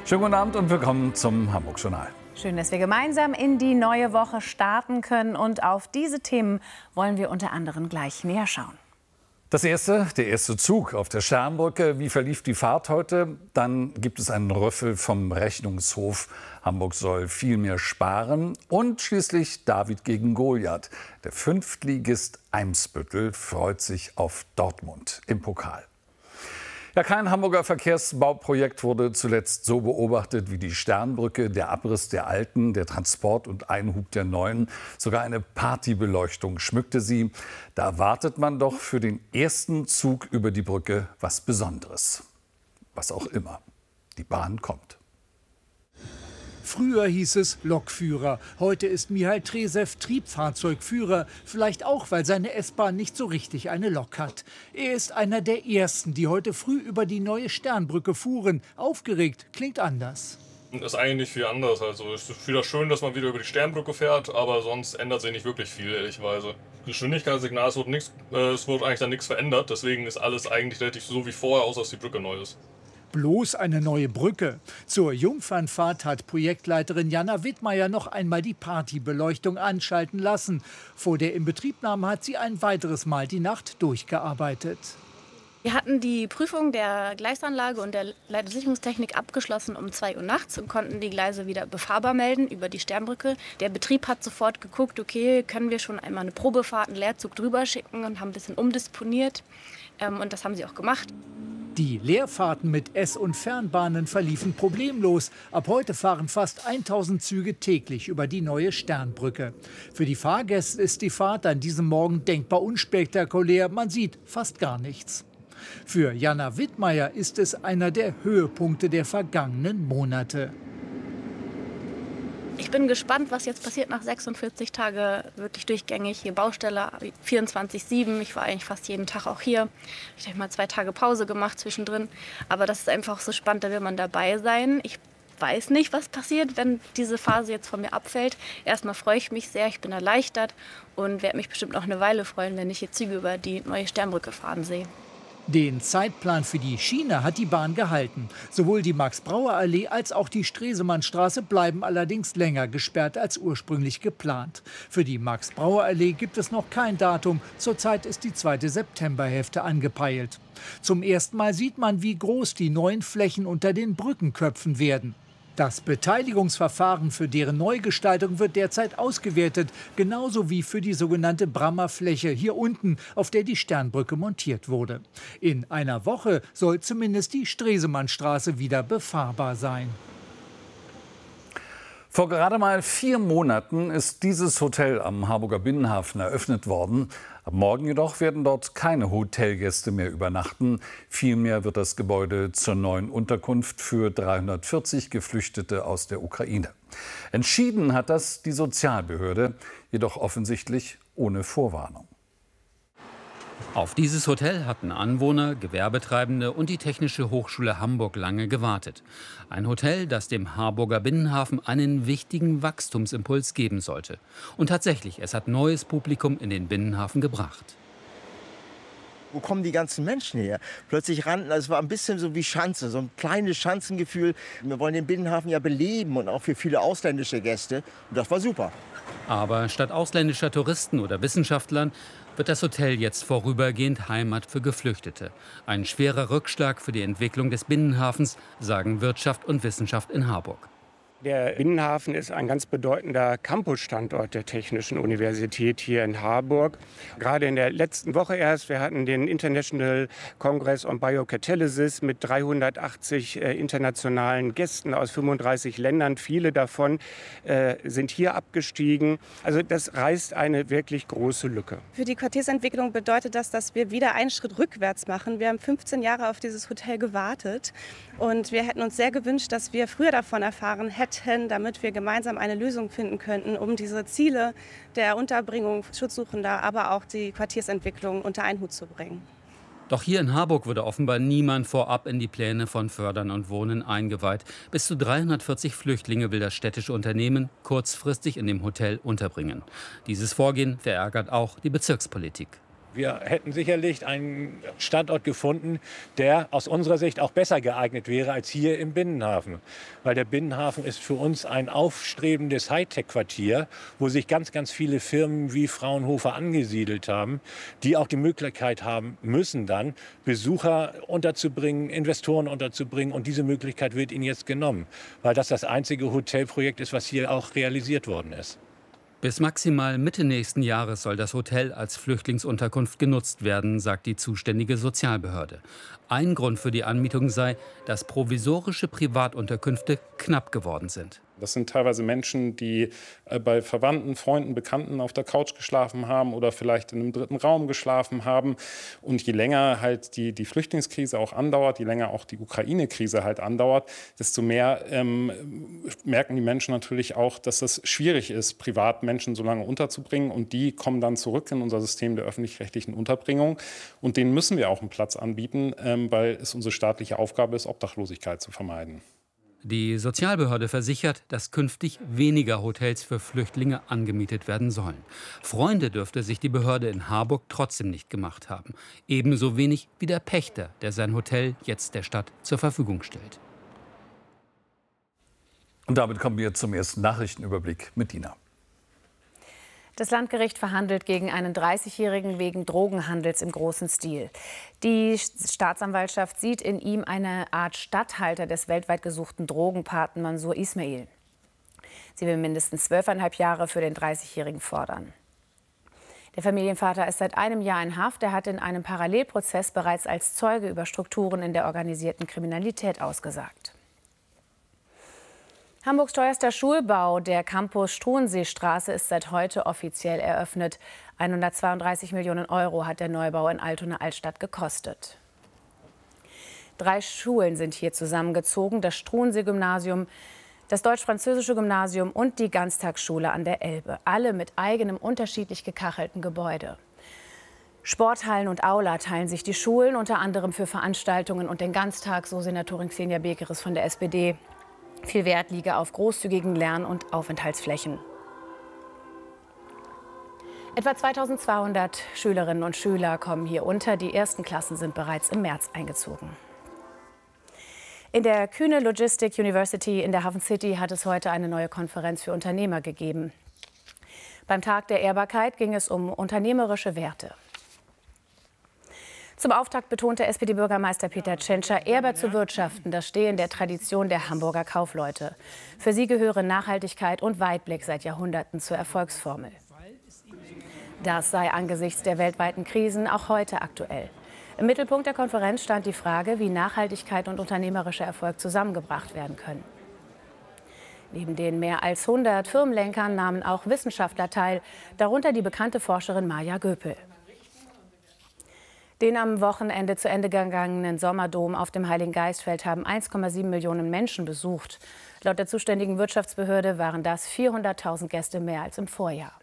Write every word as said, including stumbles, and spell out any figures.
Schönen guten Abend und willkommen zum Hamburg Journal. Schön, dass wir gemeinsam in die neue Woche starten können. Und auf diese Themen wollen wir unter anderem gleich näher schauen. Das erste, der erste Zug auf der Sternbrücke. Wie verlief die Fahrt heute? Dann gibt es einen Rüffel vom Rechnungshof. Hamburg soll viel mehr sparen. Und schließlich David gegen Goliath. Der Fünftligist Eimsbüttel freut sich auf Dortmund im Pokal. Ja, kein Hamburger Verkehrsbauprojekt wurde zuletzt so beobachtet wie die Sternbrücke, der Abriss der alten, der Transport und Einhub der neuen. Sogar eine Partybeleuchtung schmückte sie. Da erwartet man doch für den ersten Zug über die Brücke was Besonderes. Was auch immer. Die Bahn kommt. Früher hieß es Lokführer, heute ist Michail Tresew Triebfahrzeugführer, vielleicht auch, weil seine S-Bahn nicht so richtig eine Lok hat. Er ist einer der Ersten, die heute früh über die neue Sternbrücke fuhren. Aufgeregt klingt anders. Das ist eigentlich nicht viel anders. Also es ist wieder schön, dass man wieder über die Sternbrücke fährt, aber sonst ändert sich nicht wirklich viel, ehrlicherweise. Geschwindigkeitssignal, es wird, nichts, äh, es wird eigentlich dann nichts verändert, deswegen ist alles eigentlich relativ so wie vorher, außer dass die Brücke neu ist. Bloß eine neue Brücke. Zur Jungfernfahrt hat Projektleiterin Jana Wittmeier noch einmal die Partybeleuchtung anschalten lassen. Vor der Inbetriebnahme hat sie ein weiteres Mal die Nacht durchgearbeitet. Wir hatten die Prüfung der Gleisanlage und der Leitungssicherungstechnik abgeschlossen um zwei Uhr nachts und konnten die Gleise wieder befahrbar melden über die Sternbrücke. Der Betrieb hat sofort geguckt, okay, können wir schon einmal eine Probefahrt, einen Leerzug drüber schicken und haben ein bisschen umdisponiert. Ähm, und das haben sie auch gemacht. Die Leerfahrten mit S- und Fernbahnen verliefen problemlos. Ab heute fahren fast tausend Züge täglich über die neue Sternbrücke. Für die Fahrgäste ist die Fahrt an diesem Morgen denkbar unspektakulär. Man sieht fast gar nichts. Für Jana Wittmeier ist es einer der Höhepunkte der vergangenen Monate. Ich bin gespannt, was jetzt passiert nach sechsundvierzig Tagen wirklich durchgängig. Hier Baustelle vierundzwanzig sieben. Ich war eigentlich fast jeden Tag auch hier. Ich habe mal zwei Tage Pause gemacht zwischendrin. Aber das ist einfach so spannend, da will man dabei sein. Ich weiß nicht, was passiert, wenn diese Phase jetzt von mir abfällt. Erstmal freue ich mich sehr, ich bin erleichtert und werde mich bestimmt noch eine Weile freuen, wenn ich hier Züge über die neue Sternbrücke fahren sehe. Den Zeitplan für die Schiene hat die Bahn gehalten. Sowohl die Max-Brauer-Allee als auch die Stresemannstraße bleiben allerdings länger gesperrt als ursprünglich geplant. Für die Max-Brauer-Allee gibt es noch kein Datum. Zurzeit ist die zweite Septemberhälfte angepeilt. Zum ersten Mal sieht man, wie groß die neuen Flächen unter den Brückenköpfen werden. Das Beteiligungsverfahren für deren Neugestaltung wird derzeit ausgewertet, genauso wie für die sogenannte Brammer Fläche hier unten, auf der die Sternbrücke montiert wurde. In einer Woche soll zumindest die Stresemannstraße wieder befahrbar sein. Vor gerade mal vier Monaten ist dieses Hotel am Harburger Binnenhafen eröffnet worden. Ab morgen jedoch werden dort keine Hotelgäste mehr übernachten. Vielmehr wird das Gebäude zur neuen Unterkunft für dreihundertvierzig Geflüchtete aus der Ukraine. Entschieden hat das die Sozialbehörde, jedoch offensichtlich ohne Vorwarnung. Auf dieses Hotel hatten Anwohner, Gewerbetreibende und die Technische Hochschule Hamburg lange gewartet. Ein Hotel, das dem Harburger Binnenhafen einen wichtigen Wachstumsimpuls geben sollte. Und tatsächlich, es hat neues Publikum in den Binnenhafen gebracht. Wo kommen die ganzen Menschen her? Plötzlich rannten, also es war ein bisschen so wie Schanze, so ein kleines Schanzengefühl. Wir wollen den Binnenhafen ja beleben und auch für viele ausländische Gäste. Und das war super. Aber statt ausländischer Touristen oder Wissenschaftlern wird das Hotel jetzt vorübergehend Heimat für Geflüchtete. Ein schwerer Rückschlag für die Entwicklung des Binnenhafens, sagen Wirtschaft und Wissenschaft in Harburg. Der Binnenhafen ist ein ganz bedeutender Campusstandort der Technischen Universität hier in Harburg. Gerade in der letzten Woche erst, wir hatten den International Congress on Biocatalysis mit dreihundertachtzig äh, internationalen Gästen aus fünfunddreißig Ländern. Viele davon äh, sind hier abgestiegen. Also das reißt eine wirklich große Lücke. Für die Quartiersentwicklung bedeutet das, dass wir wieder einen Schritt rückwärts machen. Wir haben fünfzehn Jahre auf dieses Hotel gewartet und wir hätten uns sehr gewünscht, dass wir früher davon erfahren hätten, damit wir gemeinsam eine Lösung finden könnten, um diese Ziele der Unterbringung Schutzsuchender, aber auch die Quartiersentwicklung unter einen Hut zu bringen. Doch hier in Harburg wurde offenbar niemand vorab in die Pläne von Fördern und Wohnen eingeweiht. Bis zu dreihundertvierzig Flüchtlinge will das städtische Unternehmen kurzfristig in dem Hotel unterbringen. Dieses Vorgehen verärgert auch die Bezirkspolitik. Wir hätten sicherlich einen Standort gefunden, der aus unserer Sicht auch besser geeignet wäre als hier im Binnenhafen. Weil der Binnenhafen ist für uns ein aufstrebendes Hightech-Quartier, wo sich ganz, ganz viele Firmen wie Fraunhofer angesiedelt haben, die auch die Möglichkeit haben müssen, dann Besucher unterzubringen, Investoren unterzubringen. Und diese Möglichkeit wird ihnen jetzt genommen, weil das das einzige Hotelprojekt ist, was hier auch realisiert worden ist. Bis maximal Mitte nächsten Jahres soll das Hotel als Flüchtlingsunterkunft genutzt werden, sagt die zuständige Sozialbehörde. Ein Grund für die Anmietung sei, dass provisorische Privatunterkünfte knapp geworden sind. Das sind teilweise Menschen, die bei Verwandten, Freunden, Bekannten auf der Couch geschlafen haben oder vielleicht in einem dritten Raum geschlafen haben. Und je länger halt die, die Flüchtlingskrise auch andauert, je länger auch die Ukraine-Krise halt andauert, desto mehr ähm, merken die Menschen natürlich auch, dass es schwierig ist, privat Menschen so lange unterzubringen. Und die kommen dann zurück in unser System der öffentlich-rechtlichen Unterbringung. Und denen müssen wir auch einen Platz anbieten, ähm, weil es unsere staatliche Aufgabe ist, Obdachlosigkeit zu vermeiden. Die Sozialbehörde versichert, dass künftig weniger Hotels für Flüchtlinge angemietet werden sollen. Freunde dürfte sich die Behörde in Harburg trotzdem nicht gemacht haben. Ebenso wenig wie der Pächter, der sein Hotel jetzt der Stadt zur Verfügung stellt. Und damit kommen wir zum ersten Nachrichtenüberblick mit Dina. Das Landgericht verhandelt gegen einen dreißigjährigen wegen Drogenhandels im großen Stil. Die Staatsanwaltschaft sieht in ihm eine Art Statthalter des weltweit gesuchten Drogenpaten Mansour Ismail. Sie will mindestens zwölfeinhalb Jahre für den dreißigjährigen fordern. Der Familienvater ist seit einem Jahr in Haft. Er hat in einem Parallelprozess bereits als Zeuge über Strukturen in der organisierten Kriminalität ausgesagt. Hamburgs teuerster Schulbau, der Campus Struenseestraße, ist seit heute offiziell eröffnet. hundertzweiunddreißig Millionen Euro hat der Neubau in Altona Altstadt gekostet. Drei Schulen sind hier zusammengezogen: das Struensee-Gymnasium, das Deutsch-Französische Gymnasium und die Ganztagsschule an der Elbe. Alle mit eigenem, unterschiedlich gekachelten Gebäude. Sporthallen und Aula teilen sich die Schulen, unter anderem für Veranstaltungen und den Ganztag, so Senatorin Xenia Bekeres von der S P D. Viel Wert liege auf großzügigen Lern- und Aufenthaltsflächen. Etwa zweitausendzweihundert Schülerinnen und Schüler kommen hier unter. Die ersten Klassen sind bereits im März eingezogen. In der Kühne Logistic University in der Hafen City hat es heute eine neue Konferenz für Unternehmer gegeben. Beim Tag der Ehrbarkeit ging es um unternehmerische Werte. Zum Auftakt betonte S P D-Bürgermeister Peter Tschentscher, ehrbar zu wirtschaften, das stehe in der Tradition der Hamburger Kaufleute. Für sie gehören Nachhaltigkeit und Weitblick seit Jahrhunderten zur Erfolgsformel. Das sei angesichts der weltweiten Krisen auch heute aktuell. Im Mittelpunkt der Konferenz stand die Frage, wie Nachhaltigkeit und unternehmerischer Erfolg zusammengebracht werden können. Neben den mehr als hundert Firmenlenkern nahmen auch Wissenschaftler teil, darunter die bekannte Forscherin Maja Göpel. Den am Wochenende zu Ende gegangenen Sommerdom auf dem Heiligengeistfeld haben eins Komma sieben Millionen Menschen besucht. Laut der zuständigen Wirtschaftsbehörde waren das vierhunderttausend Gäste mehr als im Vorjahr.